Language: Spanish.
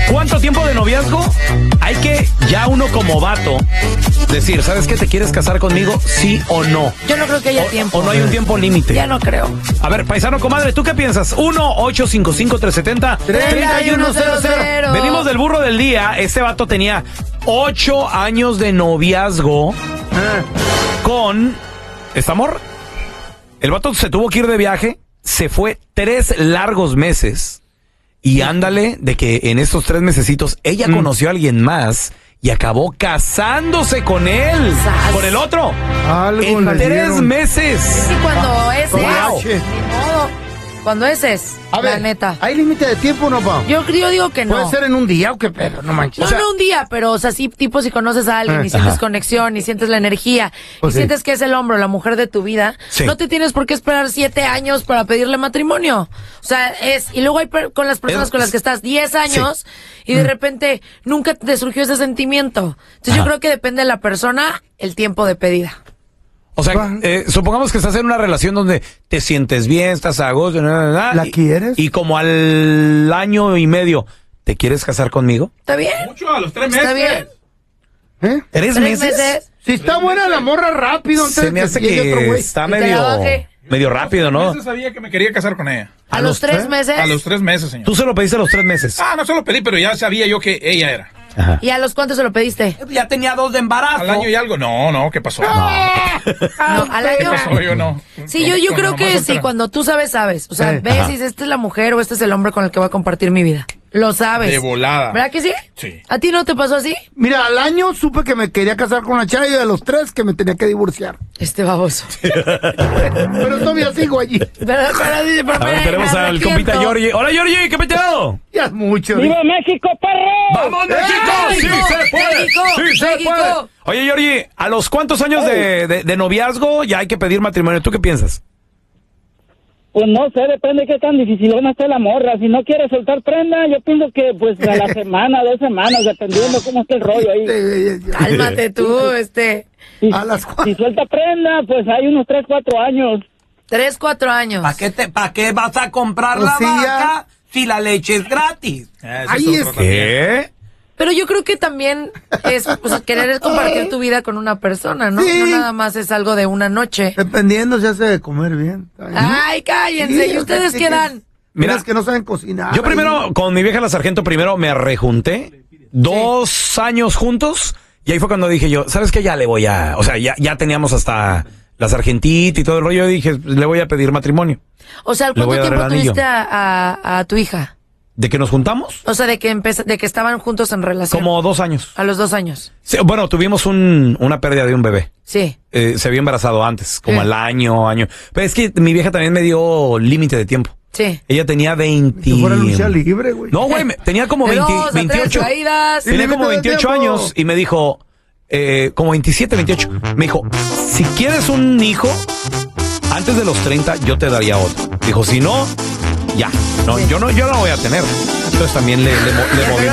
¿Cuánto tiempo de noviazgo? Hay que ya uno como vato decir, ¿sabes qué? ¿Te quieres casar conmigo? ¿Sí o no? Yo no creo que haya tiempo. ¿O no hay un tiempo límite? Ya no creo. A ver, paisano, comadre, ¿tú qué piensas? 1-855-370-3100. Venimos del burro del día. Este vato tenía 8 años de noviazgo con esta morra. El vato se tuvo que ir de viaje, se fue 3 largos meses y ándale de que en estos 3 mesecitos ella conoció a alguien más y acabó casándose con él, con el otro. En 3 meses. Sí, cuando es Wow. ni modo. Cuando es A ver, la neta. ¿hay límite de tiempo o no, pa? Yo digo que no. ¿Puede ser en un día o qué pedo? No manches. No, no un día, pero, o sea, sí, tipo, si conoces a alguien y sientes conexión y sientes la energía Pues y sientes que es el hombre o la mujer de tu vida, no te tienes por qué esperar 7 años para pedirle matrimonio. O sea, y luego hay con las personas con las que estás 10 años y de repente nunca te surgió ese sentimiento. Entonces yo creo que depende de la persona el tiempo de pedida. O sea, supongamos que estás en una relación donde te sientes bien, estás a gusto, ¿La quieres? Y como al año y medio, ¿te quieres casar conmigo? ¿Está bien? Mucho, a los 3 meses. ¿Está bien? ¿Eh? ¿3 meses? Si está buena la morra, rápido. Antes Se me hace llegue otro que güey. está Que te la baje. medio rápido, ¿no? Yo sabía que me quería casar con ella. ¿A los 3 meses? A los 3 meses, señor. Tú se lo pediste a los 3 meses. Ah, no se lo pedí, pero ya sabía yo que ella era. Ajá. ¿Y a los cuántos se lo pediste? Ya tenía 2 de embarazo. Al año y algo. No, ¿qué pasó? No, al año. ¿Qué pasó? Yo no. Sí, yo creo que sí, cuando tú sabes. O sea, ves y dices, esta es la mujer o este es el hombre con el que voy a compartir mi vida. Lo sabes. De volada. ¿Verdad que sí? Sí. ¿A ti no te pasó así? Mira, al año supe que me quería casar con la chava y a los 3 que me tenía que divorciar. Este baboso. Pero todavía sigo allí. A ver, tenemos al compita Georgie. Hola, Georgie, ¿qué peteo? Ya es mucho. ¡Viva México, perro! ¡Vamos, México! ¡Sí se puede! ¡Sí se puede! Oye, Georgie, ¿a los cuántos años de noviazgo ya hay que pedir matrimonio? ¿Tú qué piensas? Pues no sé, depende de qué tan dificilona esté la morra. Si no quiere soltar prenda, yo pienso que pues a la semana, 2 semanas, dependiendo cómo esté el rollo ahí. Cálmate tú, Si, ¿A las si suelta prenda, pues hay unos 3, 4 años. 3, 4 años. ¿Para qué vas a comprar Pues la sí, ya. vaca si la leche es gratis? Ahí es. ¿Qué? Pero yo creo que también es querer compartir tu vida con una persona, ¿no? Sí. No nada más es algo de una noche. Dependiendo, se hace de comer bien. Ay, cállense. Sí, ¿Y ustedes sí qué dan? Mira, Mira, que no saben cocinar. Yo primero, con mi vieja la sargento, primero me rejunté 2 años juntos y ahí fue cuando dije yo, ¿sabes qué? Ya le voy a... O sea, ya teníamos hasta la sargentita y todo el rollo y dije, le voy a pedir matrimonio. O sea, Le voy ¿cuánto a dar tiempo el anillo. tuviste a tu hija? ¿De que nos juntamos? O sea, de que estaban juntos en relación. Como 2 años. A los 2 años. Sí, bueno, tuvimos una pérdida de un bebé. Sí. Se había embarazado antes, como al año. Pero es que mi vieja también me dio límite de tiempo. Sí. Ella tenía 20... Si fuera lucha libre, güey. No, güey, tenía como 28. Tenía como 28 años y me dijo, como 27, 28. Me dijo, si quieres un hijo, antes de los 30 yo te daría otro. Dijo, si no, ya. No, yo no voy a tener. Entonces también le moví.